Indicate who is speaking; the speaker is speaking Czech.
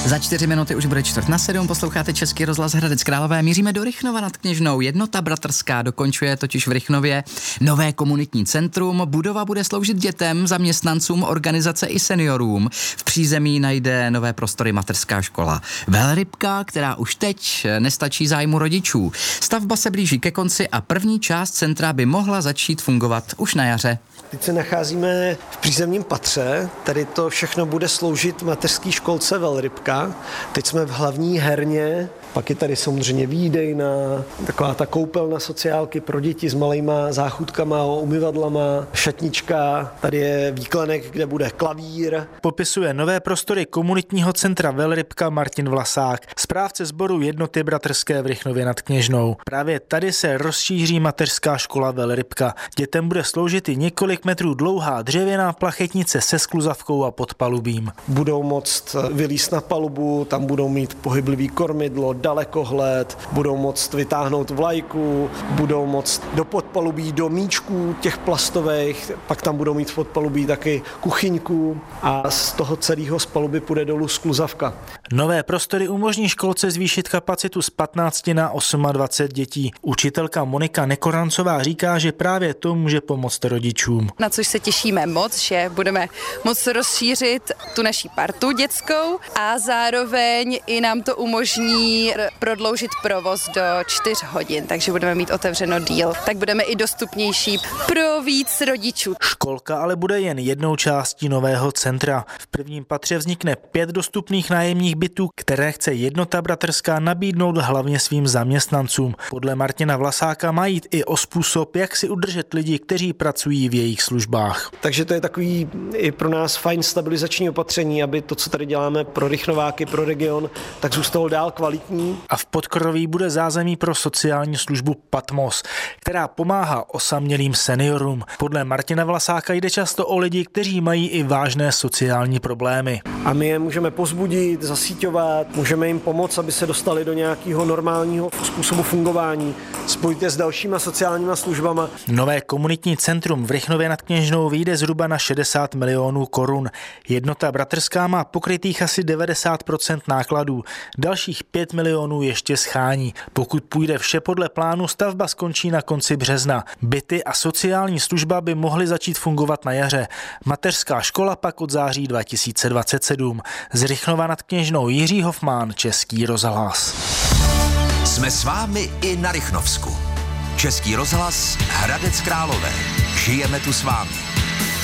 Speaker 1: Za 4 minuty už bude 6:45, posloucháte Český rozhlas Hradec Králové. Míříme do Rychnova nad Kněžnou. Jednota bratrská dokončuje totiž v Rychnově nové komunitní centrum. Budova bude sloužit dětem, zaměstnancům, organizace i seniorům. V přízemí najde nové prostory mateřská škola Velrybka, která už teď nestačí zájmu rodičů. Stavba se blíží ke konci a první část centra by mohla začít fungovat už na jaře.
Speaker 2: Teď se nacházíme v přízemním patře, tady to všechno bude sloužit mateřské školce Velrybka. Teď jsme v hlavní herně, pak je tady samozřejmě výdejna, taková ta koupelna sociálky pro děti s malejma záchutkama, umyvadlama, šatnička, tady je výklenek, kde bude klavír.
Speaker 3: Popisuje nové prostory komunitního centra Velrybka Martin Vlasák, správce sboru Jednoty bratrské v Rychnově nad Kněžnou. Právě tady se rozšíří mateřská škola Velrybka. Dětem bude sloužit i několik metrů dlouhá dřevěná plachetnice se skluzavkou a podpalubím.
Speaker 2: Budou moct vylízt na palubu, tam budou mít pohyblivý kormidlo, dalekohled, budou moct vytáhnout vlajku, budou moct do podpalubí, do míčků těch plastových, pak tam budou mít v podpalubí taky kuchyňku a z toho celého z paluby půjde dolů skluzavka.
Speaker 3: Nové prostory umožní školce zvýšit kapacitu z 15 na 28 dětí. Učitelka Monika Nekorancová říká, že právě to může pomoct rodičům.
Speaker 4: Na což se těšíme moc, že budeme moct rozšířit tu naší partu dětskou a zároveň i nám to umožní prodloužit provoz do 4 hodin, takže budeme mít otevřeno díl, tak budeme i dostupnější pro víc rodičů.
Speaker 3: Školka ale bude jen jednou částí nového centra. V prvním patře vznikne 5 dostupných nájemních bytů, které chce Jednota bratrská nabídnout hlavně svým zaměstnancům. Podle Martina Vlasáka má jít i o způsob, jak si udržet lidi, kteří pracují v jejich službách.
Speaker 2: Takže to je takový i pro nás fajn stabilizační opatření, aby to, co tady děláme pro Rychnováky, pro region, tak zůstalo dál kvalitní.
Speaker 3: A v Podkroví bude zázemí pro sociální službu Patmos, která pomáhá osamělým seniorům. Podle Martina Vlasáka jde často o lidi, kteří mají i vážné sociální problémy.
Speaker 2: A my je můžeme pozbudit, zasíťovat, můžeme jim pomoct, aby se dostali do nějakého normálního způsobu fungování, spojit je s dalšíma sociálníma službama.
Speaker 3: Nové komunitní centrum v Rychnově nad Kněžnou vyjde zhruba na 60 milionů korun. Jednota bratrská má pokrytých asi 90% nákladů. Dalších 5 milionů ještě schání. Pokud půjde vše podle plánu, stavba skončí na konci března. Byty a sociální služba by mohly začít fungovat na jaře. Mateřská škola pak od září 2027. Z Rychnova nad Kněžnou Jiří Hofmann, Český rozhlas.
Speaker 5: Jsme s vámi i na Rychnovsku. Český rozhlas Hradec Králové. Žijeme tu s vámi.